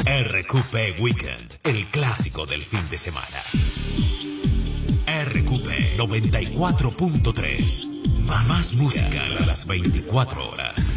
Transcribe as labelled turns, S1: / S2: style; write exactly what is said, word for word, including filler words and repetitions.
S1: R Q P Weekend, el clásico del fin de semana. R Q P noventa y cuatro punto tres. Más, más música a las veinticuatro horas.